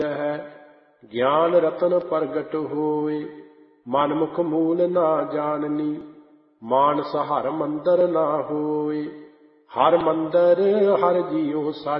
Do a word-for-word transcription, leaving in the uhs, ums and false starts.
ਹੈ। ਗਿਆਨ ਰਤਨ ਪ੍ਰਗਟ ਹੋਏ, ਮਨਮੁਖ ਮੂਲ ਨਾ ਜਾਣਨੀ। ਮਾਨਸ ਹਰ ਮੰਦਰ ਨਾ ਹੋਏ, ਹਰ ਮੰਦਰ ਹਰ ਜੀਉ ਸਾਜੈ।